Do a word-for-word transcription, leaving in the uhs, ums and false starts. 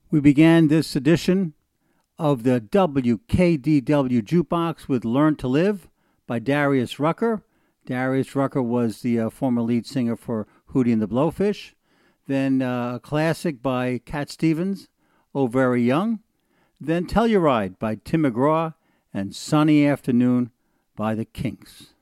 We began this edition of the W K D W Jukebox with Learn to Live by Darius Rucker. Darius Rucker was the uh, former lead singer for Hootie and the Blowfish. Then uh, a classic by Cat Stevens, Oh Very Young. Then Telluride by Tim McGraw and Sunny Afternoon by the Kinks.